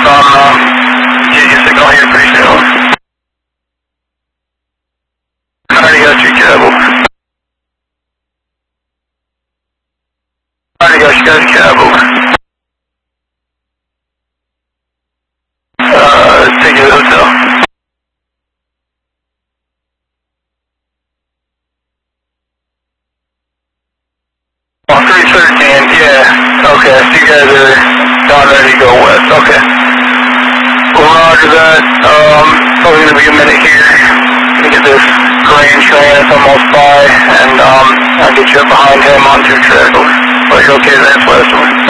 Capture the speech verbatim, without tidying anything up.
on, um, get your signal here pretty soon. I already got your cable. I already got you guys' cable. Uh, take you to the hotel. Oh, three thirteen, yeah. Okay, so you guys are not ready to go west. Okay. Well, roger that. Um, probably gonna be a minute here. Gonna get this grain train, it's almost by, and um, I'll get you up behind him on two track. But you're okay to advance west.